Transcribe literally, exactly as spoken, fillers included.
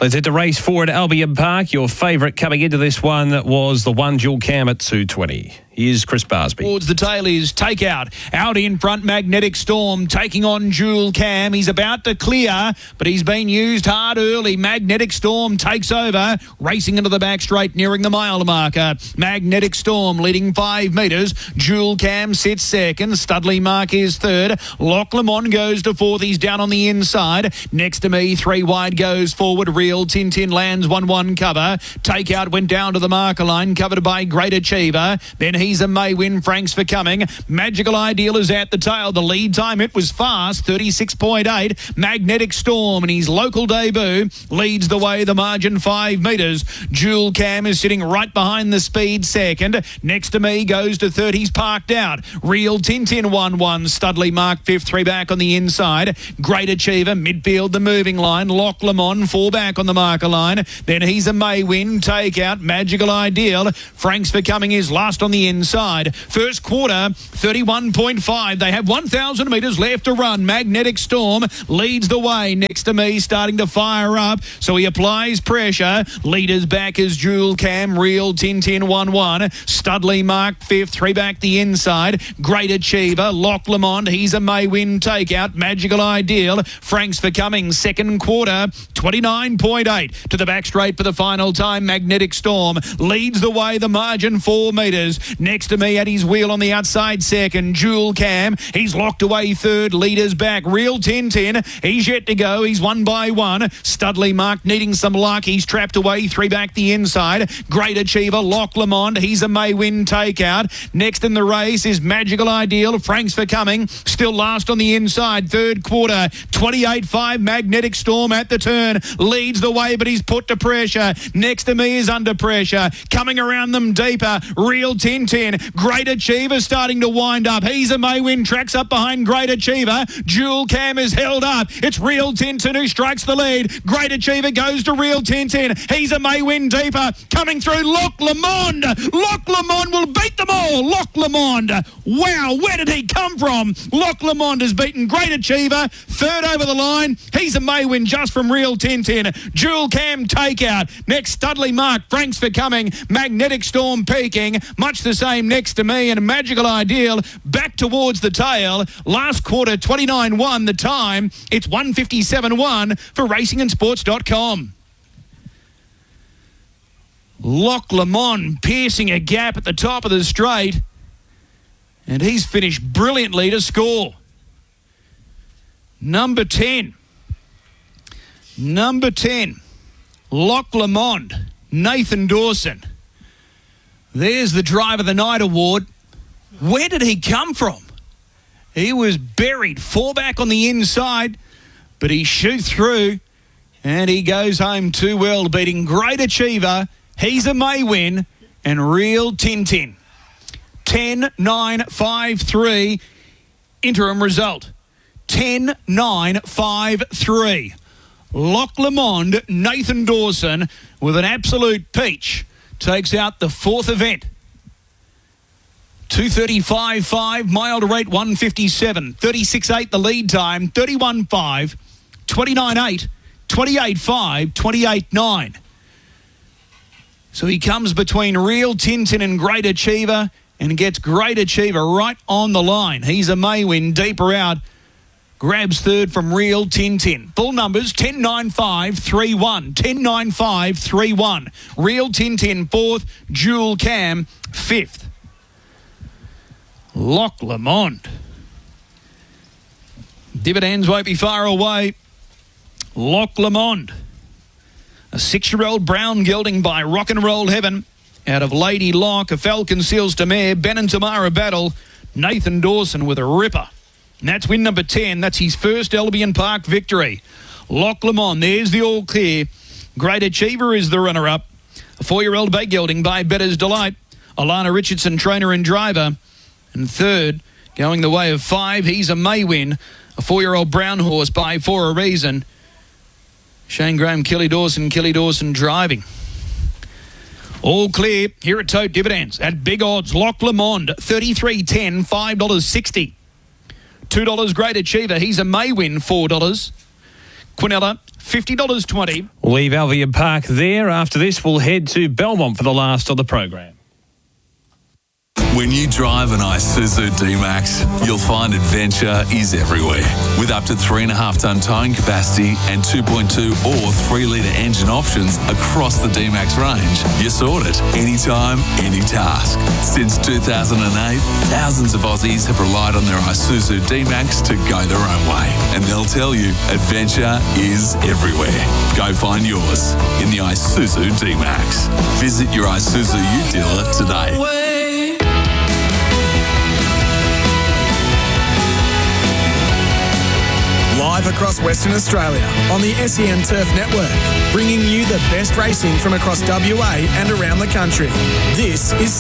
Let's head to race four at Albion Park. Your favourite coming into this one was the one Dual Cam at two twenty. Here's Chris Barsby. Towards the tail is Takeout. Out in front, Magnetic Storm taking on Dual Cam. He's about to clear, but he's been used hard early. Magnetic Storm takes over, racing into the back straight, nearing the mile marker. Magnetic Storm leading five metres. Dual Cam sits second. Studley Mark is third. Loch Lamont goes to fourth. He's down on the inside. Next to me, three wide goes forward. Real Tintin lands one one cover. Takeout went down to the marker line, covered by Great Achiever. Then he's a May win. Franks for coming. Magical Ideal is at the tail. The lead time, it was fast, thirty-six point eight. Magnetic Storm in his local debut leads the way, the margin five metres. Dual Cam is sitting right behind the speed second. Next to me goes to third. He's parked out. Real Tintin one one. Studley Mark fifth, three back on the inside. Great Achiever midfield, the moving line. Loch Lamont four back on the marker line. Then he's a May win. Takeout. Magical Ideal. Franks for coming is last on the inside. First quarter, thirty-one point five. They have one thousand metres left to run. Magnetic Storm leads the way. Next to me, starting to fire up, so he applies pressure. Leaders back is Dual Cam. Real Tintin one one. Studley Mark fifth, three back the inside. Great Achiever. Loch Lamont, he's a May win. Takeout. Magical Ideal. Franks for coming. Second quarter, twenty-nine point eight. To the back straight for the final time. Magnetic Storm leads the way, the margin four metres. Next to me at his wheel on the outside second, Dual Cam. He's locked away third. Leaders back. Real Tintin. He's yet to go. He's one by one. Studley Mark needing some luck. He's trapped away three back the inside. Great Achiever. Loch Lamont. He's a May win. Takeout. Next in the race is Magical Ideal. Franks for coming. Still last on the inside. Third quarter. twenty-eight five. Magnetic Storm at the turn. Leads the way, but he's put to pressure. Next to me is under pressure. Coming around them deeper. Real Tintin. Great Achiever starting to wind up. He's a May win. Tracks up behind Great Achiever. Dual Cam is held up. It's Real Tintin who strikes the lead. Great Achiever goes to Real Tintin. He's a May win deeper. Coming through Loch Lamont. Loch Lamont will beat them all. Loch Lamont. Wow, where did he come from? Loch Lamont has beaten Great Achiever. Third over the line. He's a May win just from Real Tintin. Dual Cam Takeout. Next, Studley Mark. Franks for coming. Magnetic Storm peaking. Much the same next to me, and Magical Ideal back towards the tail. Last quarter, twenty-nine one. The time, it's one fifty-seven one for racing and sports dot com. Loch Lamont piercing a gap at the top of the straight, and he's finished brilliantly to score. Number ten. Number ten. Loch Lamont. Nathan Dawson. There's the Driver of the Night award. Where did he come from? He was buried four back on the inside, but he shoots through and he goes home too well, beating Great Achiever. He's a May win, and Real Tintin. ten nine five three. Interim result. ten nine five three. Loch Lamont, Nathan Dawson, with an absolute peach, takes out the fourth event. two thirty-five five, mile to rate one fifty-seven. thirty-six eight the lead time, thirty-one five, twenty-nine eight, twenty-eight five, twenty-eight nine. So he comes between Real Tintin and Great Achiever and gets Great Achiever right on the line. He's a May win, deeper out. Grabs third from Real Tintin. Full numbers, ten nine five three one. ten nine five three one. Real Tintin fourth. Dual Cam fifth. Loch Lamont. Dividends won't be far away. Loch Lamont. A six-year-old brown gelding by Rock and Roll Heaven. Out of Lady Lock, a Falcon Seals to Mare. Ben and Tamara battle. Nathan Dawson with a ripper. And that's win number ten. That's his first Albion Park victory. Loch Lamont, there's the all clear. Great Achiever is the runner-up. A four-year-old bay gelding by Better's Delight. Alana Richardson, trainer and driver. And third, going the way of five, he's a May win. A four-year-old brown horse by For a Reason. Shane Graham, Kelly Dawson, Kelly Dawson driving. All clear here at Tote Dividends. At big odds, Loch Lamont, thirty-three ten, five dollars sixty. two dollars Great Achiever, he's a May win, four dollars. Quinella, fifty dollars twenty. We'll leave Albion Park there. After this, we'll head to Belmont for the last of the program. When you drive an Isuzu D-Max, you'll find adventure is everywhere. With up to three point five tonne towing capacity and two point two or three litre engine options across the D-Max range, you're sorted. Anytime, any task. Since two thousand eight, thousands of Aussies have relied on their Isuzu D-Max to go their own way. And they'll tell you, adventure is everywhere. Go find yours in the Isuzu D-Max. Visit your Isuzu U dealer today. Live across Western Australia on the S E N Turf Network, bringing you the best racing from across W A and around the country. This is